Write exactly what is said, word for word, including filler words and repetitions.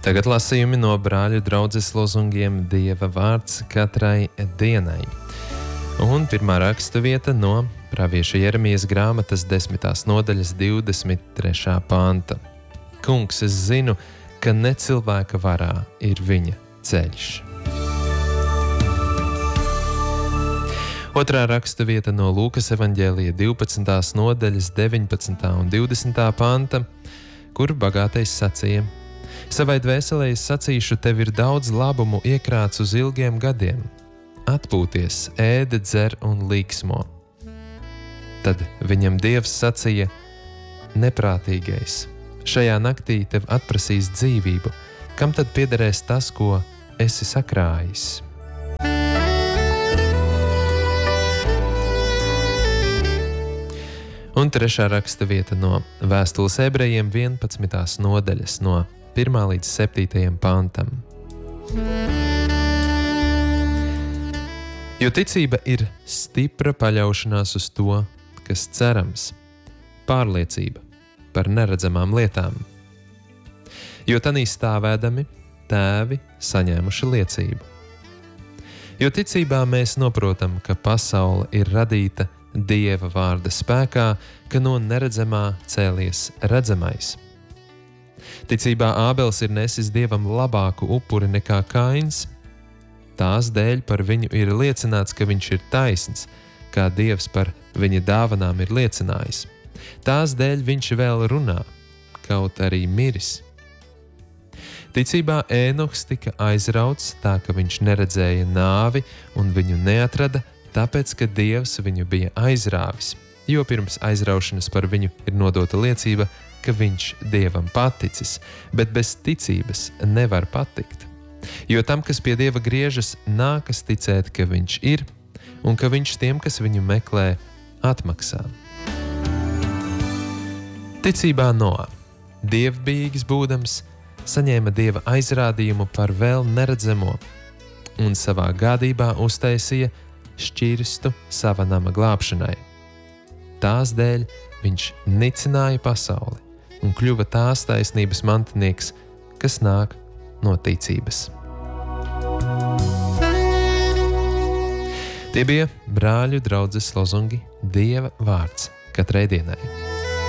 Tagad lasījumi no brāļu draudzes lozungiem Dieva vārds katrai dienai. Un pirmā raksta vieta no pravieša Jeremijas grāmatas desmitās nodaļas divdesmit trešā panta. Kungs, es zinu, ka ne cilvēka varā ir viņa ceļš. Otrā raksta vieta no Lūkas evaņģēlija divpadsmitās nodaļas deviņpadsmitā un divdesmitā panta, kur bagātais sacīja: savai dvēselē es sacīšu, tev ir daudz labumu iekrāts uz ilgiem gadiem. Atpūties, ēde, dzer un līksmo. Tad viņam Dievs sacīja: neprātīgais, šajā naktī tev atprasīs dzīvību, kam tad piederēs tas, ko esi sakrājis? Un trešā raksta vieta no vēstules ebrejiem vienpadsmitās nodaļas no pirmā līdz septītajam pantam. Jo ticība ir stipra paļaušanās uz to, kas cerams, pārliecība par neredzamām lietām. Jo tanī stāvēdami tēvi saņēmuši liecību. Jo ticībā mēs noprotam, ka pasaule ir radīta Dieva vārda spēkā, ka no neredzamā cēlies redzamais. Ticībā Ābels ir nesis Dievam labāku upuri nekā Kains. Tās dēļ par viņu ir liecināts, ka viņš ir taisns, kā Dievs par viņa dāvanām ir liecinājis. Tās dēļ viņš vēl runā, kaut arī miris. Ticībā Ēnohs tika aizrauts tā, ka viņš neredzēja nāvi un viņu neatrada, tāpēc, ka Dievs viņu bija aizrāvis, jo pirms aizraušanas par viņu ir nodota liecība, ka viņš Dievam paticis, bet bez ticības nevar patikt. Jo tam, kas pie Dieva griežas, nākas ticēt, ka viņš ir, un ka viņš tiem, kas viņu meklē, atmaksā. Ticībā Noā, dievbijīgs būdams, saņēma Dieva aizrādījumu par vēl neredzamo, un savā gādībā uztaisīja šķirstu sava nama glābšanai. Tās dēļ viņš nicināja pasauli un kļuva tās taisnības mantinieks, kas nāk no ticības. Tie bija brāļu draudzes lozungi Dieva vārds katrai dienai.